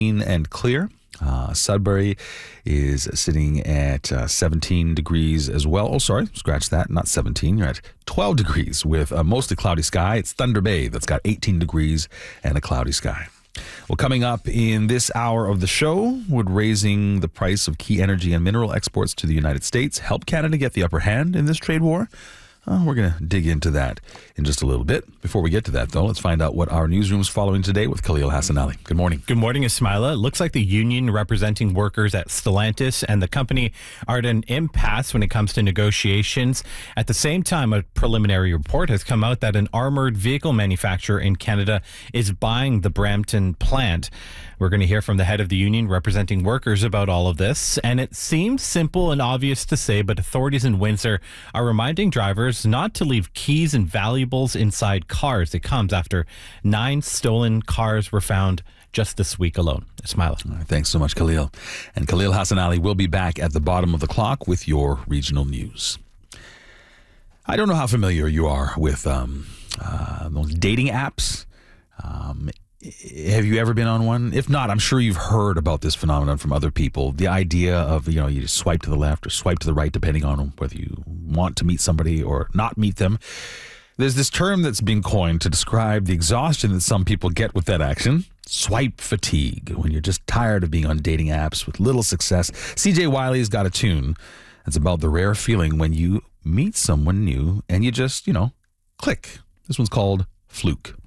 and clear. Sudbury is sitting at 17 degrees as well. Oh, sorry, scratch that. Not 17. You're at 12 degrees with a mostly cloudy sky. It's Thunder Bay that's got 18 degrees and a cloudy sky. Well, coming up in this hour of the show, would raising the price of key energy and mineral exports to the United States help Canada get the upper hand in this trade war? We're going to dig into that in just a little bit. Before we get to that, though, let's find out what our newsroom's following today with Khalil Hassan Ali. Good morning. Good morning, Ismaila. It looks like the union representing workers at Stellantis and the company are at an impasse when it comes to negotiations. At the same time, a preliminary report has come out that an armored vehicle manufacturer in Canada is buying the Brampton plant. We're going to hear from the head of the union representing workers about all of this. And it seems simple and obvious to say, but authorities in Windsor are reminding drivers not to leave keys and valuables inside cars. It comes after 9 stolen cars were found just this week alone. Ismaila. All right, thanks so much, Khalil. And Khalil Hassan Ali will be back at the bottom of the clock with your regional news. I don't know how familiar you are with those dating apps. Have you ever been on one? If not, I'm sure you've heard about this phenomenon from other people. The idea of, you just swipe to the left or swipe to the right, depending on whether you want to meet somebody or not meet them. There's this term that's been coined to describe the exhaustion that some people get with that action. Swipe fatigue, when you're just tired of being on dating apps with little success. CJ Wiley's got a tune that's about the rare feeling when you meet someone new and you just, click. This one's called Fluke.